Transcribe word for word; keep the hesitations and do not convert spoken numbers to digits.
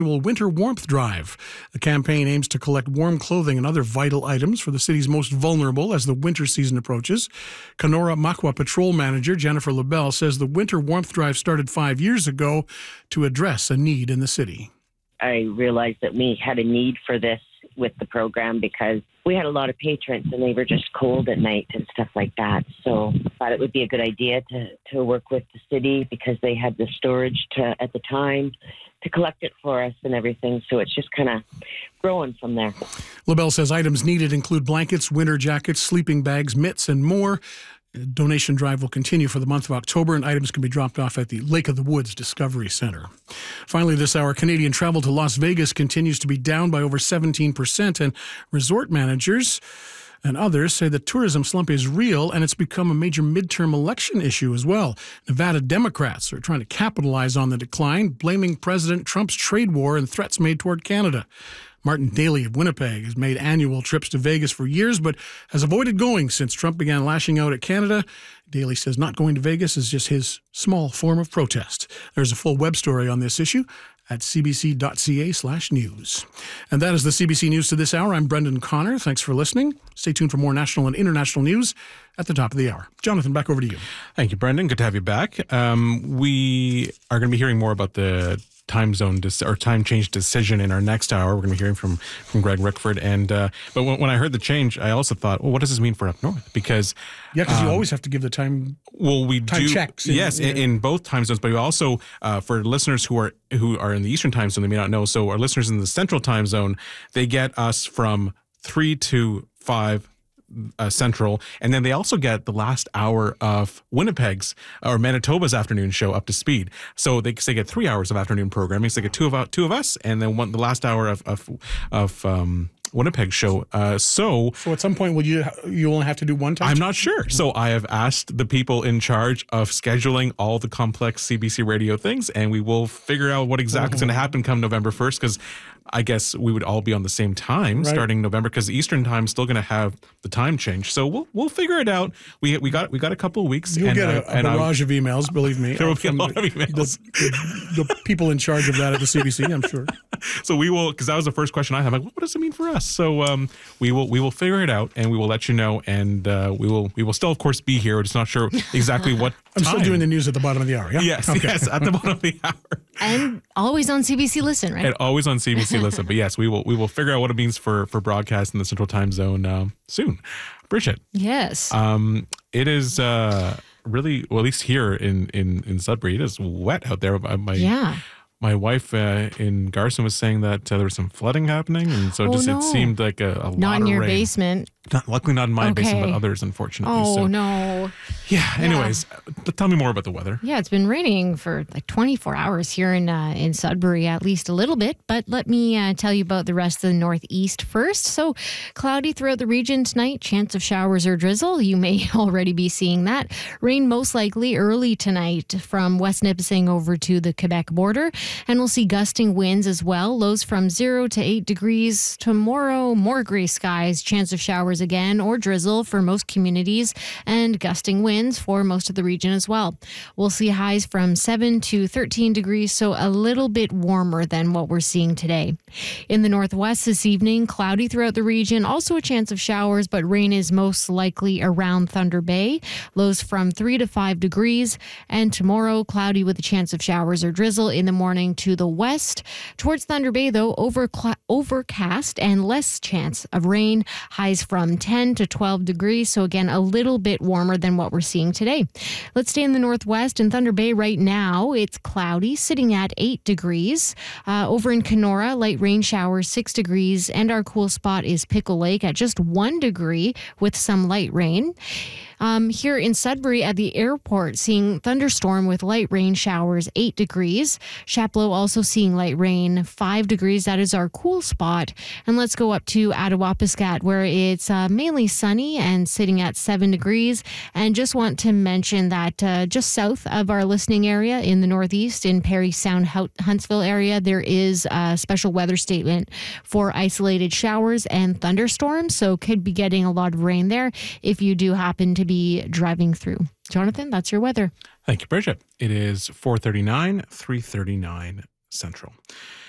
Winter Warmth Drive. The campaign aims to collect warm clothing and other vital items for the city's most vulnerable as the winter season approaches. Kenora Makwa Patrol Manager Jennifer LaBelle says the Winter Warmth Drive started five years ago to address a need in the city. I realized that we had a need for this with the program because we had a lot of patrons and they were just cold at night and stuff like that. So I thought it would be a good idea to, to work with the city because they had the storage to, at the time to collect it for us and everything. So it's just kind of growing from there. LaBelle says items needed include blankets, winter jackets, sleeping bags, mitts, and more. Donation drive will continue for the month of October, and items can be dropped off at the Lake of the Woods Discovery Center. Finally this hour, Canadian travel to Las Vegas continues to be down by over seventeen percent, and resort managers and others say the tourism slump is real, and it's become a major midterm election issue as well. Nevada Democrats are trying to capitalize on the decline, blaming President Trump's trade war and threats made toward Canada. Martin Daly of Winnipeg has made annual trips to Vegas for years, but has avoided going since Trump began lashing out at Canada. Daly says not going to Vegas is just his small form of protest. There's a full web story on this issue at cbc.ca slash news. And that is the C B C News to this hour. I'm Brendan Connor. Thanks for listening. Stay tuned for more national and international news at the top of the hour. Jonathan, back over to you. Thank you, Brendan. Good to have you back. Um, we are going to be hearing more about the time zone dis- or time change decision in our next hour. We're going to be hearing from from Greg Rickford. And uh, but when, when I heard the change, I also thought, well, what does this mean for up north? Because yeah, because um, you always have to give the time. Well, we time do checks. In, yes, in, in, in both time zones. But we also uh, for listeners who are who are in the Eastern time zone, they may not know. So our listeners in the Central time zone, they get us from three to five. Uh, Central, and then they also get the last hour of Winnipeg's or Manitoba's afternoon show up to speed. So they, they get three hours of afternoon programming. So they get two of two of us, and then one the last hour of of, of um, Winnipeg show. Uh, so, so at some point, will you you only have to do one time? I'm not sure. So I have asked the people in charge of scheduling all the complex C B C radio things, and we will figure out what exactly is going to happen come November first, because I guess we would all be on the same time right. starting November, because Eastern time is still going to have the time change. So we'll we'll figure it out. We we got we got a couple of weeks. You'll and, get a, uh, a and barrage I, of emails, believe me. There will be a lot of emails. The, the, the people in charge of that at the C B C, I'm sure. So we will, because that was the first question I had. I'm like, what does it mean for us? So um, we will we will figure it out, and we will let you know, and uh, we will we will still, of course, be here. We're just not sure exactly what I'm time. still doing the news at the bottom of the hour, yeah? Yes, okay. yes, at the bottom of the hour. And always on C B C Listen, right? And always on C B C Listen. But yes, we will we will figure out what it means for, for broadcast in the Central Time Zone uh, soon. Bridget. Yes. Um, it is uh, really, well, at least here in, in, in Sudbury, it is wet out there. My, yeah. My wife uh, in Garson was saying that uh, there was some flooding happening, and so oh, just no. it seemed like a, a lot of rain. Not in your basement. Not, luckily not in my okay. basement, but others, unfortunately. Oh, so, no. Yeah, anyways, yeah. Tell me more about the weather. Yeah, it's been raining for like twenty-four hours here in uh, in Sudbury, at least a little bit. But let me uh, tell you about the rest of the Northeast first. So cloudy throughout the region tonight, chance of showers or drizzle. You may already be seeing that. Rain most likely early tonight from West Nipissing over to the Quebec border. And we'll see gusting winds as well. Lows from zero to eight degrees. Tomorrow, more gray skies, chance of showers again or drizzle for most communities, and gusting winds for most of the region as well. We'll see highs from seven to thirteen degrees, so a little bit warmer than what we're seeing today. In the northwest this evening, cloudy throughout the region, also a chance of showers, but rain is most likely around Thunder Bay. Lows from three to five degrees, and tomorrow, cloudy with a chance of showers or drizzle in the morning to the west. Towards Thunder Bay, though, overcla- overcast and less chance of rain. Highs from ten to twelve degrees, so again, a little bit warmer than what we're seeing today. Let's stay in the northwest. In Thunder Bay right now, it's cloudy, sitting at eight degrees. Uh, over in Kenora, light rain showers, six degrees, and our cool spot is Pickle Lake at just one degree with some light rain. Um, here in Sudbury at the airport, seeing thunderstorm with light rain showers, eight degrees. Chapleau also seeing light rain, five degrees. That is our cool spot. And let's go up to Attawapiskat, where it's uh, mainly sunny and sitting at seven degrees. And just want to mention that uh, just south of our listening area in the northeast, in Parry Sound, Huntsville area, there is a special weather statement for isolated showers and thunderstorms. So could be getting a lot of rain there if you do happen to be be driving through. Jonathan, that's your weather. Thank you, Bridget. It is four thirty-nine, three thirty-nine Central.